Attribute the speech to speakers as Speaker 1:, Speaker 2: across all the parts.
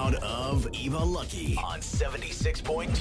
Speaker 1: sound of Eva Lucky on 76.2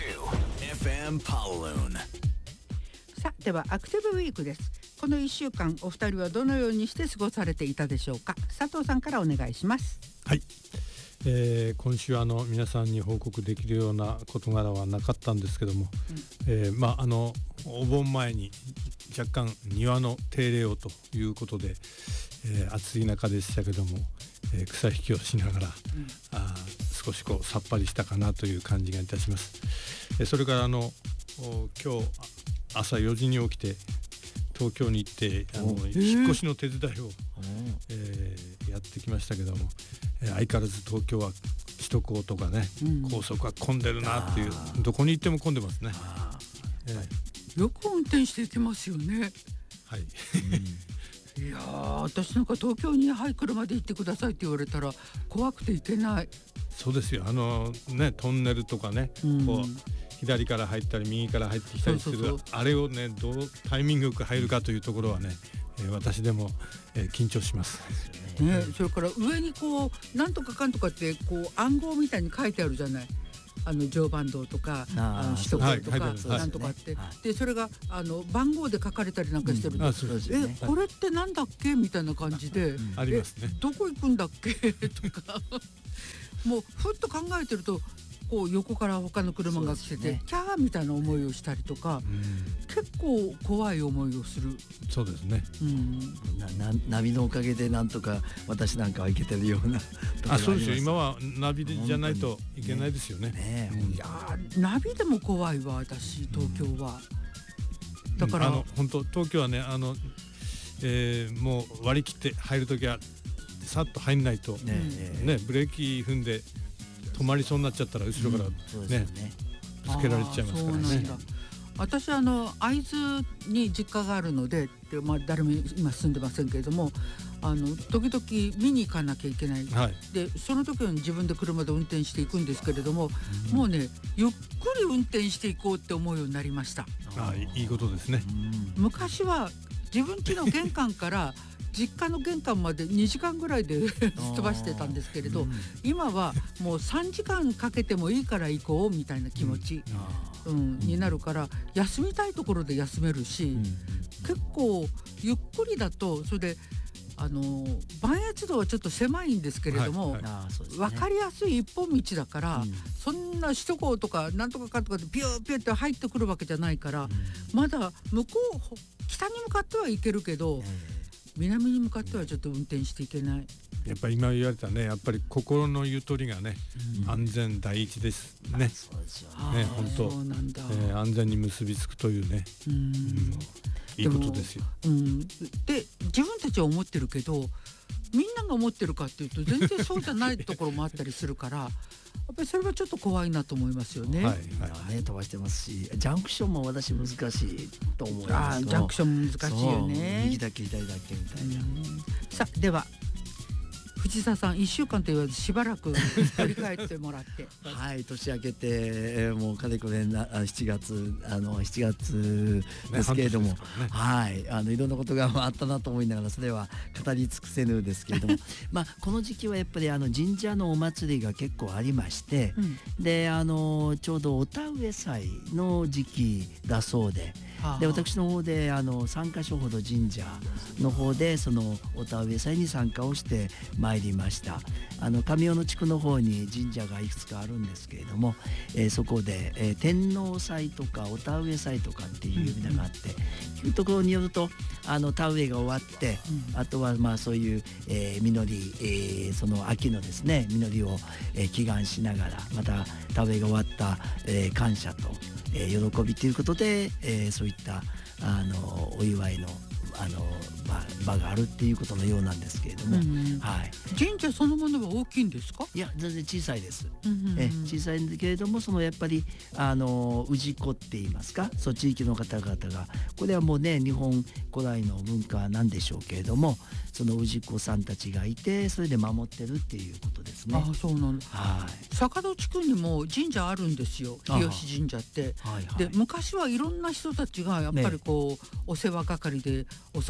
Speaker 1: FM Paloon。
Speaker 2: さあではアクティブウィークです。この1週間お二人はどのようにして過ごされていたでしょうか。佐藤さんからお願いします。
Speaker 3: はい、今週皆さんに報告できるような事柄はなかったんですけども、お盆前に若干庭の手入れをということで、暑い中でしたけども、草引きをしながら、少しこうさっぱりしたかなという感じがいたします。それから今日朝4時に起きて東京に行って引っ越しの手伝いを、やってきましたけども、相変わらず東京は首都高とかね、高速は混んでるなっていう、どこに行っても混んでますね。
Speaker 2: よく運転していきますよね。
Speaker 3: はい、
Speaker 2: いや私なんか東京に車で行ってくださいって言われたら怖くて行けない。
Speaker 3: そうですよ。トンネルとかね、こう左から入ったり右から入ってきたりする、あれをねどうタイミングよく入るかというところはね、私でも、緊張します、
Speaker 2: それから上にこうなんとかかんとかってこう暗号みたいに書いてあるじゃない。常磐道とか首都高とかなんとかって、でそれが番号で書かれたりなんかしてると、これってなんだっけみたいな感じで、
Speaker 3: ありますね。
Speaker 2: どこ行くんだっけとかもうふっと考えてるとこう横から他の車が来てて、キャーみたいな思いをしたりとか、結構怖い思いをする。
Speaker 3: そうですね、
Speaker 4: ナビのおかげでなんとか私なんかは行けてるような
Speaker 3: そうですよ。今はナビじゃないといけないですよね。
Speaker 2: いやナビでも怖いわ私東京は。だから
Speaker 3: 本当東京はねもう割り切って入るときはさっと入んないと、ブレーキ踏んで止まりそうになっちゃったら後ろからぶつけられちゃいますからね。
Speaker 2: 私会津に実家があるので、誰も今住んでませんけれども、時々見に行かなきゃいけない、でその時は自分で車で運転していくんですけれども、もうねゆっくり運転していこうって思うようになりました。
Speaker 3: いいことですね。
Speaker 2: 昔は自分家の玄関から実家の玄関まで2時間ぐらいですっ飛ばしてたんですけれど、今はもう3時間かけてもいいから行こうみたいな気持ち、になるから、休みたいところで休めるし、結構ゆっくりだと、それで磐越道はちょっと狭いんですけれども、分かりやすい一本道だから、そんな首都高とかなんとかかとかでピューピューって入ってくるわけじゃないから、まだ向こう北に向かっては行けるけど、南に向かってはちょっと運転していけない。
Speaker 3: やっぱり今言われたね、やっぱり心のゆとりがね、安全第一ですね。
Speaker 4: そうですよ
Speaker 3: ね、本当、安全に結びつくというね、いいことですよ。
Speaker 2: で自分たちは思ってるけど、みんなが思ってるかっていうと全然そうじゃないところもあったりするからやっぱりそれはちょっと怖いなと思いますよね。
Speaker 4: 飛ばしてますし、ジャンクションも私難しいと思います。
Speaker 2: ジャンクション難しいよね。
Speaker 4: 右だけ左だけみたいな。
Speaker 2: さあでは藤沢さん、1週間と言わずしばらく振り返ってもらって
Speaker 4: はい、年明けてもうかれこれ7月ですけれども、いろんなことがあったなと思いながら、それは語り尽くせぬですけれどもこの時期はやっぱり神社のお祭りが結構ありまして、でちょうどお田植え祭の時期だそうで、私の方で3カ所ほど神社の方でそのお田植え祭に参加をしてまいりました。上尾の地区の方に神社がいくつかあるんですけれども、そこで、天皇祭とかお田植え祭とかっていう呼び名があって、いうところによると田植えが終わって、あとはそういう、実り、その秋のですね実りを、祈願しながら、また田植えが終わった、感謝と、喜びということで、そういったお祝いの場があるっていうことのようなんですけれども、
Speaker 2: 神社そのものは大きいんですか？
Speaker 4: いや全然小さいです。小さいんだけれども、そのやっぱり氏子って言いますか、そう地域の方々が、これはもうね日本古来の文化なんでしょうけれども、その氏子さんたちがいて、それで守ってるっていうことですね。
Speaker 2: そうなんだ。坂戸地区にも神社あるんですよ、日吉神社って。で昔はいろんな人たちがやっぱりこう、お世話係でお掃除に行っ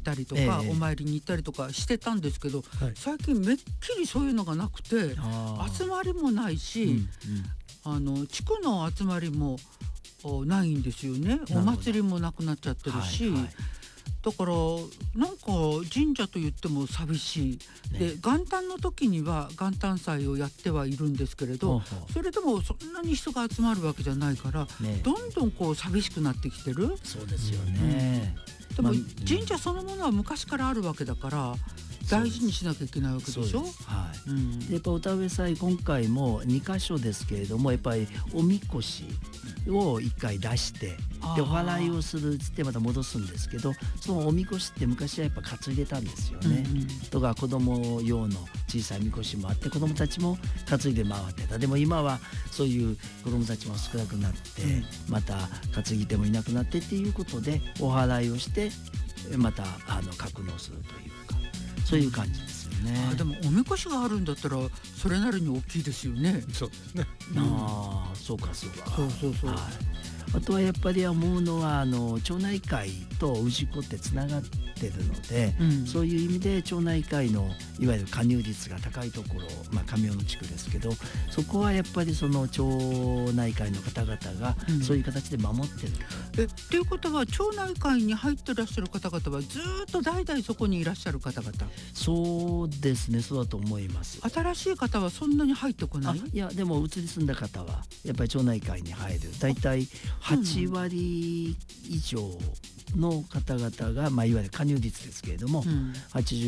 Speaker 2: たりとか、お参りに行ったりとかしてたんですけど、
Speaker 3: はい、
Speaker 2: 最近めっきりそういうのがなくて、集まりもないし、地区の集まりもないんですよね。お祭りもなくなっちゃってるし、だからなんか神社と言っても寂しい、で元旦の時には元旦祭をやってはいるんですけれど、それでもそんなに人が集まるわけじゃないから、どんどんこう寂しくなってきてる。
Speaker 4: そうですよね、
Speaker 2: でも神社そのものは昔からあるわけだから大事にしなきゃいけないわけでしょ。
Speaker 4: でやっぱお田植祭今回も2箇所ですけれども、やっぱりおみこしを1回出してでお祓いをするっつってまた戻すんですけど、そのおみこしって昔はやっぱ担いでたんですよね、とか子供用の小さいみこしもあって子供たちも担いで回ってた。でも今はそういう子供たちも少なくなって、また担ぎ手もいなくなってっていうことでお祓いをしてまた格納するというか、そういう感じですよね。
Speaker 2: でもおみこしがあるんだったらそれなりに大きいですよね。
Speaker 3: そうですね。
Speaker 4: そうかそうか。
Speaker 2: そう、
Speaker 4: あとはやっぱり思うのは町内会と氏子ってつながってるので、そういう意味で町内会のいわゆる加入率が高いところ、上尾の地区ですけど、そこはやっぱりその町内会の方々がそういう形で守ってる。
Speaker 2: っていうことは町内会に入ってらっしゃる方々はずっと代々そこにいらっしゃる方々。
Speaker 4: そうですね、そうだと思います。
Speaker 2: 新しい方はそんなに入ってこない？
Speaker 4: いやでも移り住んだ方はやっぱり町内会に入る。だいたい8割以上の方々が、いわゆる加入率ですけれども、80